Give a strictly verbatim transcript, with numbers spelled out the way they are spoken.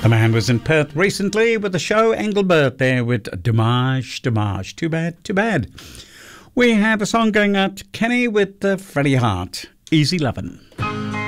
The man was in Perth recently with the show Engelbert there with Dommage, Dommage. Too bad, too bad. We have a song going out to Kenny with uh, Freddie Hart, Easy Lovin'.